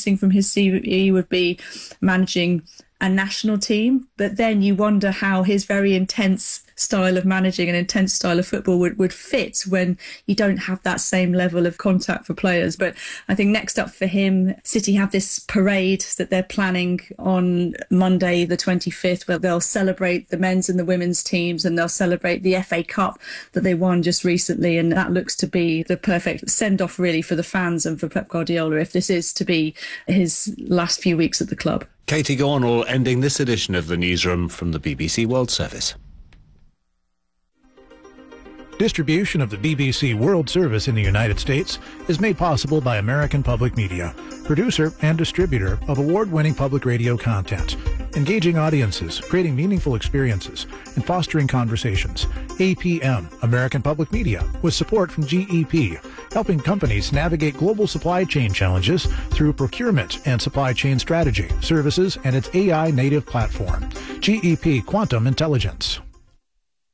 missing from his CV would be managing a national team, but then you wonder how his very intense style of managing an intense style of football would fit when you don't have that same level of contact for players. But I think next up for him, City have this parade that they're planning on Monday the 25th, where they'll celebrate the men's and the women's teams, and they'll celebrate the FA Cup that they won just recently, and that looks to be the perfect send-off really for the fans and for Pep Guardiola if this is to be his last few weeks at the club. Katie Gornall ending this edition of the Newsroom from the BBC World Service. Distribution of the BBC World Service in the United States is made possible by American Public Media, producer and distributor of award-winning public radio content, engaging audiences, creating meaningful experiences, and fostering conversations. APM, American Public Media, with support from GEP, helping companies navigate global supply chain challenges through procurement and supply chain strategy, services, and its AI native platform, GEP Quantum Intelligence.